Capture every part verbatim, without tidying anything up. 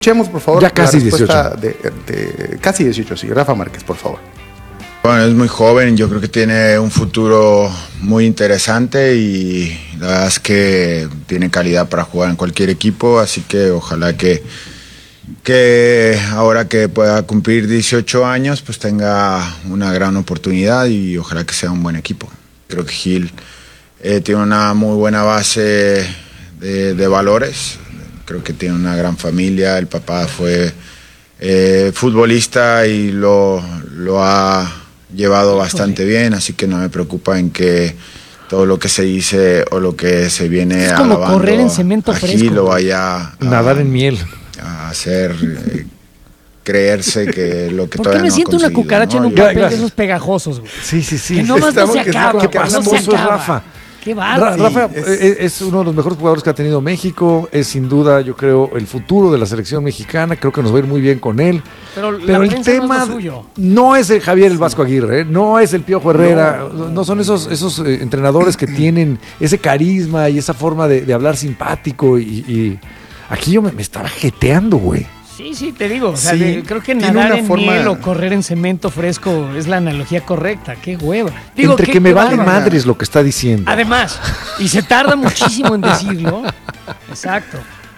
Escuchemos, por favor, ya casi la respuesta dieciocho. De, de, casi dieciocho, sí. Rafa Márquez, por favor. Bueno, es muy joven, yo creo que tiene un futuro muy interesante y la verdad es que tiene calidad para jugar en cualquier equipo, así que ojalá que, que ahora que pueda cumplir dieciocho años, pues tenga una gran oportunidad y ojalá que sea un buen equipo. Creo que Gil eh, tiene una muy buena base de, de valores, creo que tiene una gran familia, el papá fue eh, futbolista y lo, lo ha llevado bastante bien, así que no me preocupa en que todo lo que se dice o lo que se viene es como alabando correr en cemento aquí fresco, lo vaya a, nadar en miel, a hacer eh, creerse que lo que ¿Por todavía qué me no ha siento una conseguido, cucaracha ¿no? en un Yo- papel de esos pegajosos, güey? sí, sí, sí, Que nomás no se Estamos- acaba. qué no se pastoso es acaba. Rafa. Qué Ra- bárbaro. Rafa Sí, es- es, es uno de los mejores jugadores que ha tenido México, es sin duda, yo creo, el futuro de la selección mexicana, creo que nos va a ir muy bien con él. Pero, la Pero el prensa tema no es lo suyo. no es el Javier el Vasco Aguirre, ¿eh? No es el Piojo Herrera, no, no son esos, esos eh, entrenadores que tienen ese carisma y esa forma de, de hablar simpático y, y aquí yo me, me estaba jeteando, güey. Sí, sí, te digo. O sea, Sí, de- creo que tiene nadar una en forma- miel o correr en cemento fresco es la analogía correcta. Qué hueva. Digo, Entre qué- que me qué vale bárbaro. madres lo que está diciendo. Además, y se tarda muchísimo en decirlo. Exacto.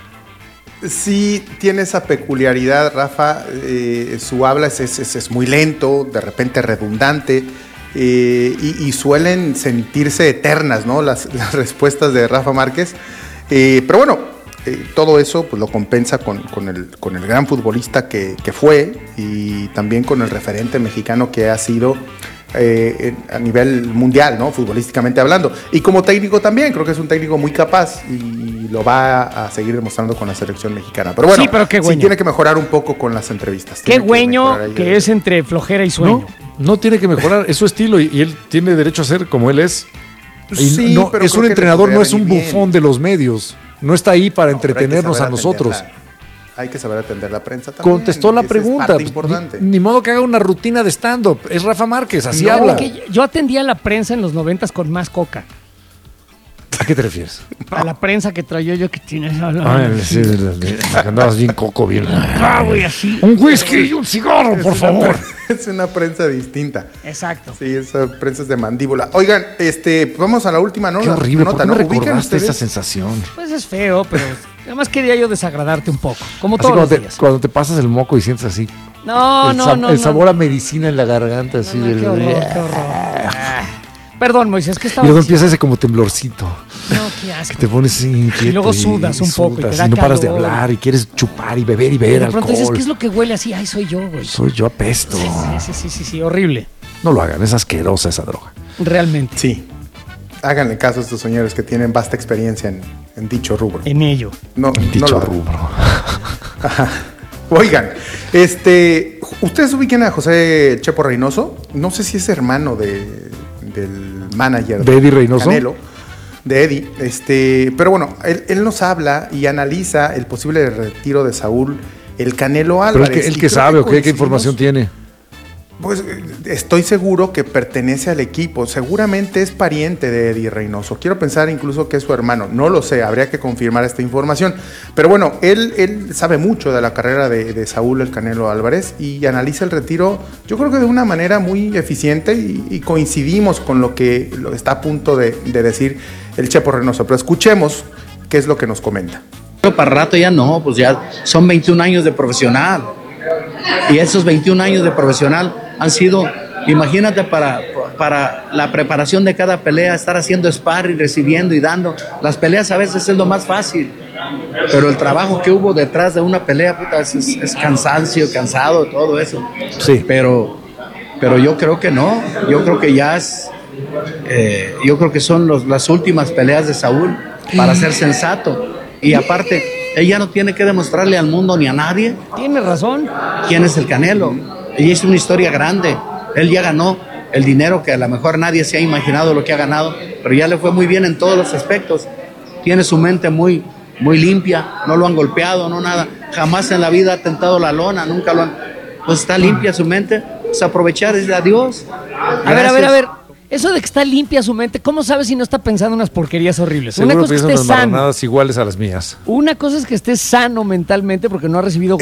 Sí, tiene esa peculiaridad, Rafa. Eh, su habla es, es, es- es muy lento, de repente redundante, eh, y, y suelen sentirse eternas, ¿no? Las, las respuestas de Rafa Márquez. Eh, pero bueno, eh, todo eso pues, lo compensa con, con el, con el gran futbolista que, que fue y también con el referente mexicano que ha sido eh, en- a nivel mundial, ¿no? Futbolísticamente hablando. Y como técnico también, creo que es un técnico muy capaz y lo va a seguir demostrando con la selección mexicana. Pero bueno, Sí, pero qué sí güeño. tiene que mejorar un poco con las entrevistas. Qué Tiene que güeño mejorar ahí que el- es entre flojera y sueño. No, no tiene que mejorar, es su estilo y, y él tiene derecho a ser como él es. Y Sí, no, pero es creo un que le entrenador, podría no es un venir bien. bufón de los medios. No está ahí para No, pero hay que entretenernos saber a nosotros. atenderla. Hay que saber atender la prensa también. Contestó la Esa es pregunta. parte pues, importante. Ni, ni modo que haga una rutina de stand-up. Es Rafa Márquez, así No. habla. Que yo atendía a la prensa en los noventas con más coca. ¿A qué te refieres? A la prensa que traía yo que tiene esa... Ay, sí, que andabas bien coco, bien. Ah, güey, así. Un whisky y un cigarro, por Es una favor. pre- Es una prensa distinta. Exacto. Sí, esa prensa es de mandíbula. Oigan, este, vamos a la última, ¿no? Qué La horrible, nota, ¿por qué ¿no? me ¿Ubican recordaste esa ustedes? sensación? Pues es feo, pero además quería yo desagradarte un poco. Como Así todos cuando los te, días. cuando te pasas el moco y sientes así. No, el, no, sab- no. el no. sabor a medicina en la garganta, así. No, no, del- qué horror, qué horror. Ah. Perdón, Moisés, ¿qué Y estaba luego diciendo? empieza ese como temblorcito. No, qué asco. Que te pones así inquieto. Y luego sudas un poco y te da no paras de calor. hablar y quieres chupar y beber y Y beber de pronto alcohol. dices, ¿qué es lo que huele así? Ay, soy yo, güey. Soy yo apesto. Sí, sí, sí, sí, sí, horrible. No lo hagan, es asquerosa esa droga. Realmente. Sí. Háganle caso a estos señores que tienen vasta experiencia en, en dicho rubro. En ello. No, no Dicho lo hagan. rubro. Oigan, este, ¿ustedes ubican a José Chepo Reynoso? No sé si es hermano de, del manager ¿De Eddie Reynoso? Canelo, de Eddie. Este, pero bueno, él, él nos habla y analiza el posible retiro de Saúl El Canelo Pero Álvarez. el que, el Y que creo sabe o qué, qué coincidimos- información tiene. Pues eh, estoy seguro que pertenece al equipo. Seguramente es pariente de Eddie Reynoso. Quiero pensar incluso que es su hermano. No lo sé, habría que confirmar esta información. Pero bueno, él, él sabe mucho de la carrera de, de Saúl El Canelo Álvarez y analiza el retiro, yo creo que de una manera muy eficiente y, y coincidimos con lo que lo está a punto de, de decir el Chepo Reynoso. Pero escuchemos qué es lo que nos comenta. Para rato ya no, pues ya son veintiún años de profesional. Y esos veintiún años de profesional han sido, imagínate, para, para la preparación de cada pelea, estar haciendo sparring, recibiendo y dando. Las peleas a veces es lo más fácil, pero el trabajo que hubo detrás de una pelea, puta, es, es cansancio, cansado, todo eso. Sí. Pero, pero yo creo que no, yo creo que ya es, eh, yo creo que son los, las últimas peleas de Saúl para ser sensato. Y aparte, ella no tiene que demostrarle al mundo ni a nadie Tiene razón. quién es el Canelo. Y es una historia grande. Él ya ganó el dinero que a lo mejor nadie se ha imaginado lo que ha ganado, pero ya le fue muy bien en todos los aspectos. Tiene su mente muy, muy limpia, no lo han golpeado, no nada. Jamás en la vida ha tentado la lona, nunca lo han... Pues está limpia su mente, pues aprovechar, es de adiós. A ver, a ver, a ver. Eso de que está limpia su mente, ¿cómo sabes si no está pensando unas porquerías horribles? Seguro Una cosa es que piensan estés unas sano. marranadas iguales a las mías. Una cosa es que estés sano mentalmente porque no ha recibido